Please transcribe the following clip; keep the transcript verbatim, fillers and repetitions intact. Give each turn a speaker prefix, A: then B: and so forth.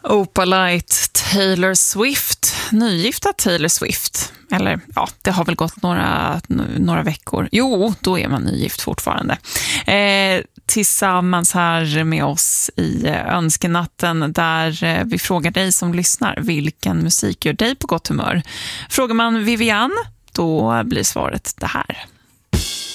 A: Opalite, Taylor Swift, nygifta Taylor Swift. Eller ja, det har väl gått några, några veckor. Jo, då är man nygift fortfarande. Eh, tillsammans här med oss i Önskenatten där vi frågar dig som lyssnar vilken musik gör dig på gott humör. Frågar man Vivian, då blir svaret det här.